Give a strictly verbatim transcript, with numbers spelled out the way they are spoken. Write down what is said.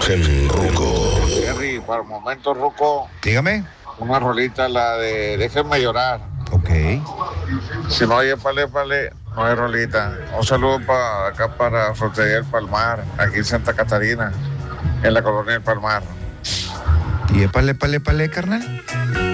En Ruco. Henry, para el momento, Ruco, Dígame. una rolita, la de Déjenme llorar. Ok. Si no oye Pale Pale, no hay rolita. Un saludo para acá para Frontería del Palmar, aquí en Santa Catarina, en la colonia del Palmar. ¿Y épale, pale, pale, carnal?